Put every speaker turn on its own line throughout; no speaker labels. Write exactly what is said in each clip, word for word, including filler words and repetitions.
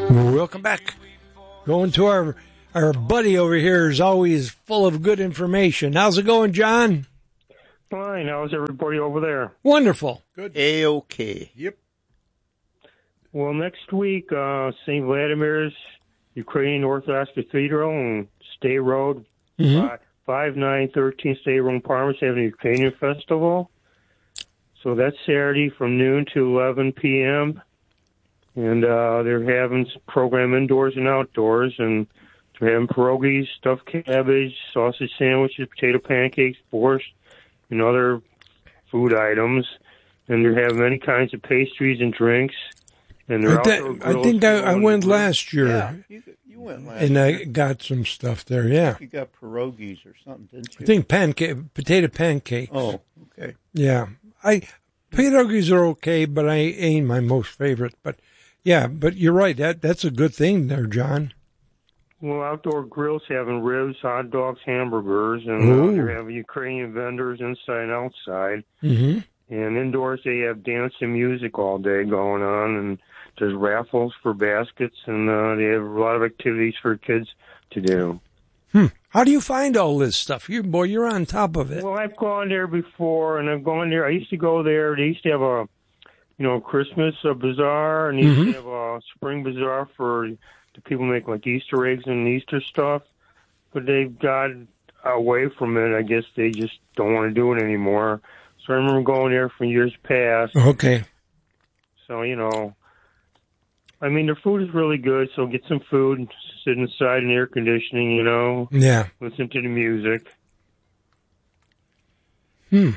Welcome back. Going to our our buddy over here is always full of good information. How's it going, John?
Fine. How's everybody over there?
Wonderful.
Good. A-okay.
Yep.
Well, next week, uh, Saint Vladimir's Ukrainian Orthodox Cathedral on State Road,
Mm-hmm.
five nine thirteen State Road, Parma, having a Ukrainian festival. So that's Saturday from noon to eleven p.m. And uh, they're having some program indoors and outdoors, and they're having pierogies, stuffed cabbage, sausage sandwiches, potato pancakes, borscht, and other food items. And they're having many kinds of pastries and drinks. And they're
I, th- I think I, I went last year.
Yeah, you, you went last
and
year.
I got some stuff there, yeah.
You got pierogies or something, didn't you?
I think pancake, potato pancakes.
Oh, okay.
Yeah. I pierogies are okay, but I ain't my most favorite. But yeah, but you're right. That that's a good thing there, John.
Well, outdoor grills having ribs, hot dogs, hamburgers, and uh, they're having Ukrainian vendors inside and outside.
Mm-hmm.
And indoors they have dance and music all day going on, and there's raffles for baskets, and uh, they have a lot of activities for kids to do.
Hmm. How do you find all this stuff? You boy, you're on top of it.
Well, I've gone there before, and I've gone there. I used to go there. They used to have a, you know, Christmas uh, bazaar, and they used
Mm-hmm.
to have a spring bazaar for the people who make like Easter eggs and Easter stuff. But they've got away from it. I guess they just don't want to do it anymore. So I remember going there from years past.
Okay.
So, you know, I mean, their food is really good, so get some food and sit inside in air conditioning, you know.
Yeah.
Listen to the music.
Hmm.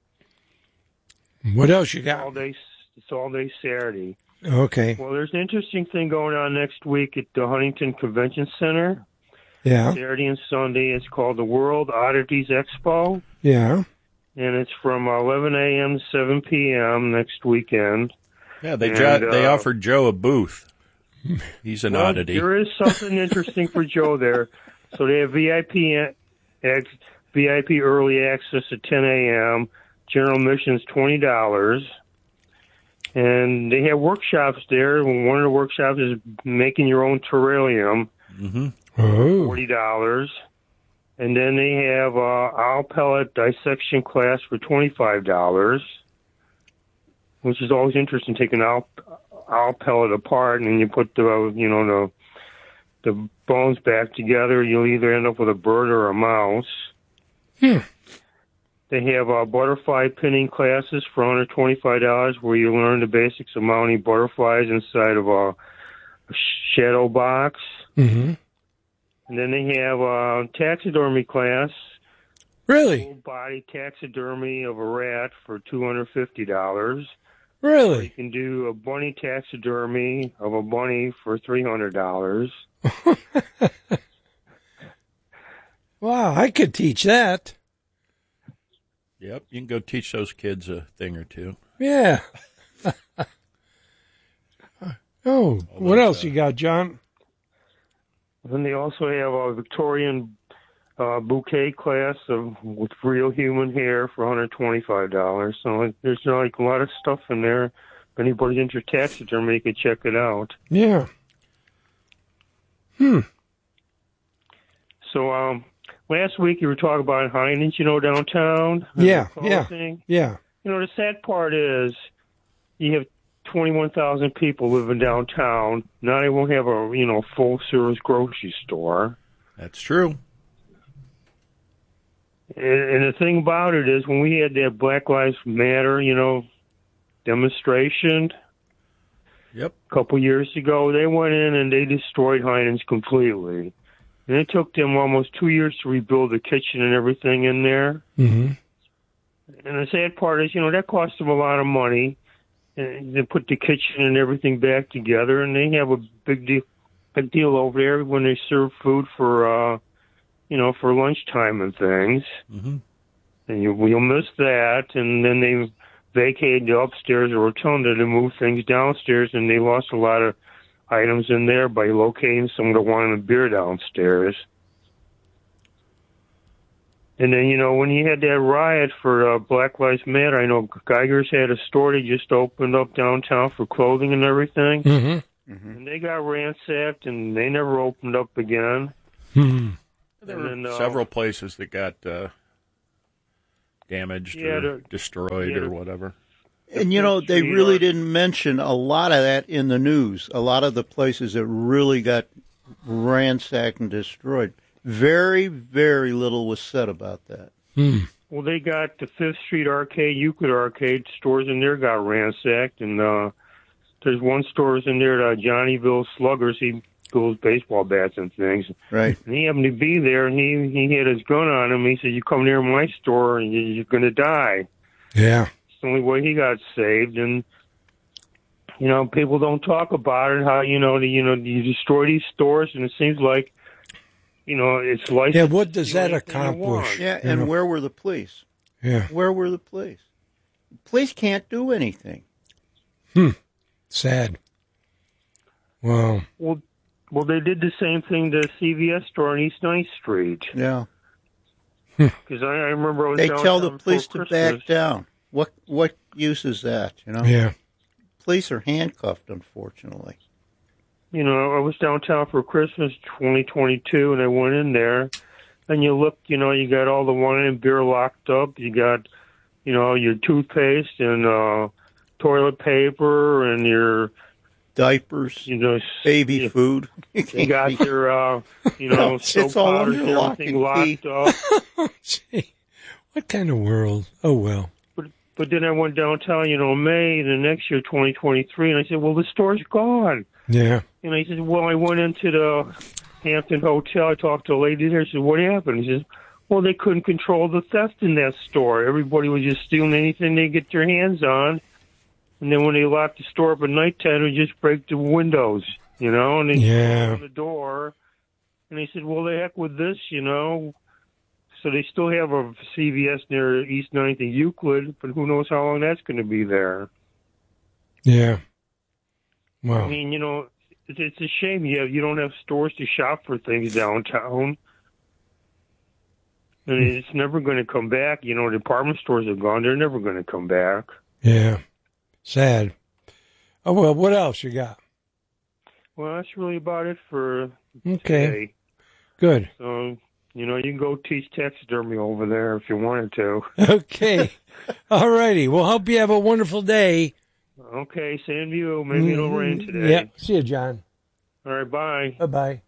What else you got?
All day, it's all day Saturday.
Okay.
Well, there's an interesting thing going on next week at the Huntington Convention Center.
Yeah.
Saturday and Sunday. It's called the World Oddities Expo.
Yeah.
And it's from eleven a.m. to seven p.m. next weekend.
Yeah, they
And,
jo- they
uh,
offered Joe a booth. He's an
well,
oddity.
There is something interesting for Joe there. So they have V I P ex- V I P early access at ten a.m. General admission's twenty dollars. And they have workshops there. One of the workshops is making your own terrarium,
Mm-hmm.
Oh.
forty dollars. And then they have uh, owl pellet dissection class for twenty-five dollars, which is always interesting, taking owl, owl pellet apart, and then you put the, you know, the the bones back together. You'll either end up with a bird or a mouse.
Hmm.
They have uh, butterfly pinning classes for one hundred twenty-five dollars, where you learn the basics of mounting butterflies inside of a, a shadow box.
Mm-hmm.
And then they have a taxidermy class.
Really?
Full body taxidermy of a rat for two hundred fifty dollars. You
Really?
can do a bunny taxidermy of a bunny for three hundred dollars.
Wow, I could teach that.
Yep, you can go teach those kids a thing or two.
Yeah. Oh, what else you got, John?
Then they also have a Victorian uh, bouquet class of with real human hair for one hundred twenty-five dollars. So there's like a lot of stuff in there. If anybody's into taxidermy, you can check it out.
Yeah. Hmm.
So um, last week you were talking about Heinen's, you know, downtown.
Yeah, yeah,
Closing.
yeah.
You know, the sad part is you have twenty-one thousand people living downtown. Now they won't have a, you know, full-service grocery store.
That's true.
And, and the thing about it is when we had that Black Lives Matter, you know, demonstration
Yep.
a couple years ago, they went in and they destroyed Heinen's completely. And it took them almost two years to rebuild the kitchen and everything in there.
Mm-hmm.
And the sad part is, you know, that cost them a lot of money. And they put the kitchen and everything back together, and they have a big deal, big deal over there when they serve food for, uh, you know, for lunchtime and things.
Mm-hmm.
And you, you'll miss that. And then they vacated the upstairs rotunda to move things downstairs, and they lost a lot of items in there by locating some of the wine and beer downstairs. And then, you know, when you had that riot for uh, Black Lives Matter, I know Geiger's had a store they just opened up downtown for clothing and everything.
Mm-hmm.
and they got ransacked, and they never opened up again.
Hmm.
There
And
were
then, uh,
several places that got uh, damaged
Yeah,
or
the-
destroyed
yeah,
or
the-
whatever.
And, you know, they
Street
really
art-
didn't mention a lot of that in the news. A lot of the places that really got ransacked and destroyed. Very, very little was said about that.
Hmm.
Well, they got the Fifth Street Arcade, Euclid Arcade stores in there got ransacked, and uh, there's one stores in there, uh, Johnnyville Sluggers. He builds baseball bats and things.
Right.
And he happened to be there, and he he had his gun on him. He said, "You come near my store, and you- you're going to die."
Yeah.
It's the only way he got saved. And you know, people don't talk about it. How you know, the, you know, you destroy these stores, and it seems like, you know, it's like
Yeah, what does that accomplish?
want.
Yeah,
You
and
know.
where were the police?
Yeah.
Where were the police? Police can't do anything.
Sad. Wow.
Well, well, they did the same thing to C V S store on East Ninth Street.
Yeah.
Because I, I remember I was
They tell the
downtown
police to
before
back
Christmas.
down. What what use is that, you know?
Yeah.
Police are handcuffed, unfortunately.
You know, I was downtown for Christmas twenty twenty-two, and I went in there, and you look, you know, you got all the wine and beer locked up. You got, you know, your toothpaste and uh, toilet paper and your,
Diapers,
you know, s-
baby
you,
food.
you got your, uh, you know,
No,
soap
it's all
powders
under
and
lock
everything
and
locked
key.
up.
Gee, what kind of world? Oh, well.
But but then I went downtown, you know, May the next year, twenty twenty-three, and I said, well, the store's gone.
Yeah.
And I said, well, I went into the Hampton Hotel. I talked to a lady there. I said, what happened? He says, well, they couldn't control the theft in that store. Everybody was just stealing anything they get their hands on. And then when they locked the store up at nighttime, they just break the windows, you know, and they
Yeah.
open the door. And they said, well, the heck with this, you know. So they still have a C V S near East Ninth and Euclid, but who knows how long that's going to be there.
Yeah.
I
Wow.
mean, you know, it's, it's a shame you have, you don't have stores to shop for things downtown. And it's never going to come back. You know, department stores are gone. They're never going to come back.
Yeah. Sad. Oh, well, what else you got?
Well, that's really about it for
Okay.
today.
Good.
So, you know, you can go teach taxidermy over there if you wanted to.
Okay. All righty. Well, hope you have a wonderful day.
Okay, same to you. Maybe it'll rain today.
Yeah. See you, John.
All right, bye.
Bye-bye.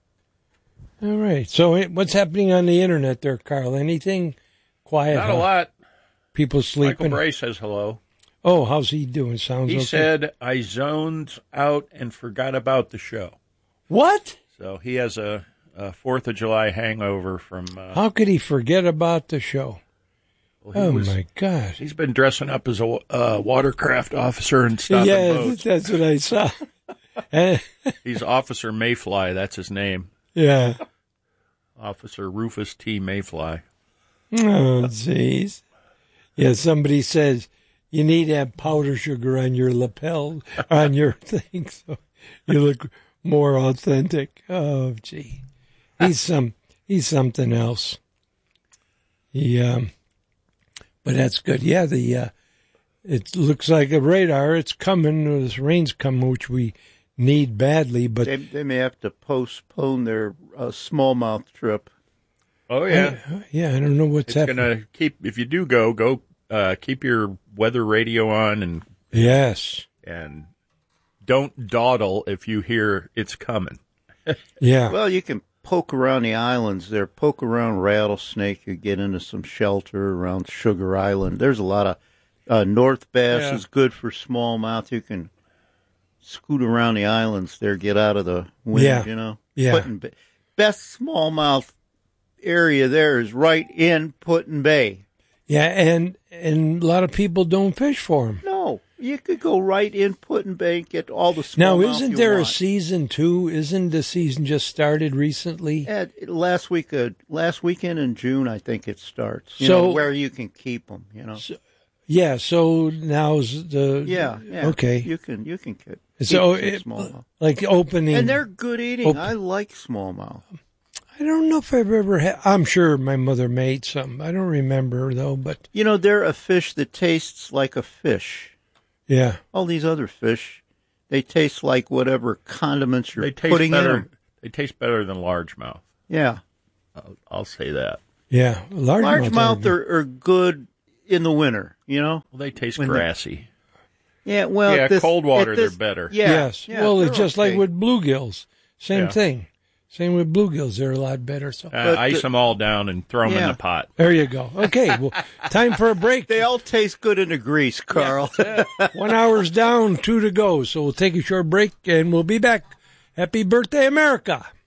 All right. So eh, what's happening on the internet there, Carl? Anything quiet?
Not a
huh?
lot.
People
Michael
sleeping?
Bray says hello.
Oh, how's he doing? Sounds
He
okay.
said, I zoned out and forgot about the show.
What?
So he has a, a fourth of July hangover from... Uh,
How could he forget about the show?
well, he
Oh,
was-
my God.
He's been dressing up as a uh, watercraft officer and stopping
Yeah,
boats.
that's what I saw. Eh,
He's Officer Mayfly. That's his name.
yeah.
Officer Rufus T. Mayfly.
Oh, jeez. Yeah, somebody says you need to have powder sugar on your lapel, on your thing, so you look more authentic. Oh, gee. He's some, he's something else. He, um, but that's good. Yeah, the, uh, it looks like a radar. It's coming. This rain's coming, which we need badly, but
They, they may have to postpone their uh, smallmouth trip.
Oh, yeah.
I- yeah, I don't know what's
It's
happening.
going to keep, if you do go, go uh, keep your weather radio on and
Yes.
and don't dawdle if you hear it's coming.
Yeah.
Well, you can poke around the islands there. Poke around Rattlesnake. You get into some shelter around Sugar Island. There's a lot of uh, North Bass
Yeah.
is good for smallmouth. You can scoot around the islands there, get out of the wind,
Yeah.
you know.
Yeah.
Put-in Bay. Best smallmouth area there is right in Put-in Bay.
Yeah, and and a lot of people don't fish for them.
No, you could go right in Put-in Bay and get all the smallmouth
Now, isn't
you
there a
want.
season two? Isn't the season just started recently?
At last week, uh, last weekend in June, I think it starts. You
So-
know, where you can keep them, you know.
Yeah, so now's the
Yeah, yeah.
okay.
You can you can keep, keep
So
some
it,
smallmouth,
like opening,
and they're good eating.
Op-
I like smallmouth.
I don't know if I've ever had. I'm sure my mother made some. I don't remember though, but
You know, they're a fish that tastes like a fish.
yeah,
All these other fish, They taste like whatever condiments you're
They taste
putting
better.
in them.
They taste better than largemouth.
Yeah.
I'll, I'll say that.
Yeah, largemouth.
Largemouth are, are good in the winter, you know?
Well, they taste
When
grassy.
Yeah, well,
Yeah,
at this,
cold water,
at this-
they're better.
Yeah,
Yes.
yeah,
well, it's
they're
just
okay.
like with bluegills. Same
Yeah.
thing. Same with bluegills. They're a lot better. So
Uh,
But
ice
the-
them all down and throw them
Yeah.
in the pot.
there you go. Okay, well, time for a break.
They all taste good in the grease, Carl.
One hour's down, two to go. So we'll take a short break and we'll be back. Happy birthday, America.